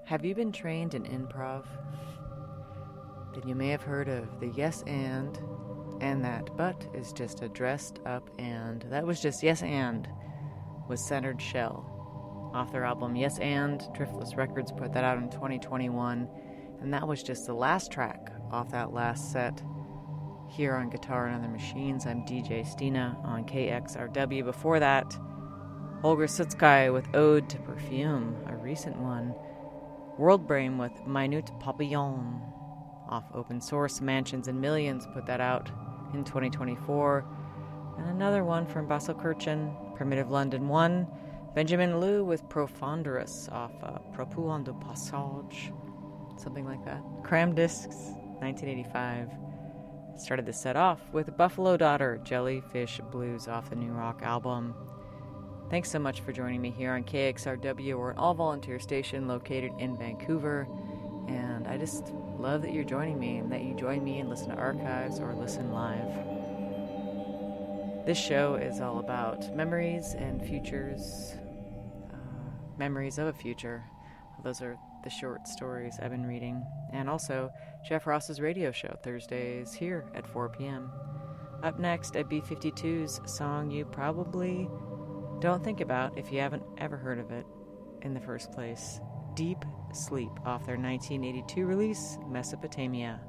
Have you been trained in improv? Then you may have heard of the yes and that but is just a dressed up and. That was just yes and with Centered Shell. Off their album Yes and, Driftless Records put that out in 2021, and that was just the last track off that last set. Here on Guitar and Other Machines, I'm DJ Stina on KXRW. Before that, Holger Sutsky with Ode to Perfume, a recent one. Worldbrain with Minute Papillon. Off Open Source, Mansions and Millions put that out in 2024. And another one from Basil Kirchen, Primitive London 1. Benjamin Liu with Profondorous off Propos de Passage, something like that. Cram Discs, 1985. Started the set off with Buffalo Daughter, Jellyfish Blues off the New Rock album. Thanks so much for joining me here on KXRW. We're an all-volunteer station located in Vancouver, and I just love that you're joining me and that you join me and listen to archives or listen live. This show is all about memories and futures, memories of a future. Those are the short stories I've been reading. And also Jeff Ross's radio show, Thursdays here at 4 p.m. Up next, a B-52's song you probably don't think about if you haven't ever heard of it in the first place. Deep Sleep off their 1982 release, Mesopotamia.